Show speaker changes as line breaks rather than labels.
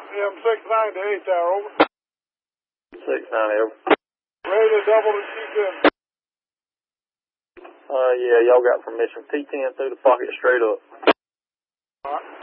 M690, Tower, over.
690, over.
Ready to double the T10.
Yeah, y'all got permission. T10 through the pocket straight up.
All right.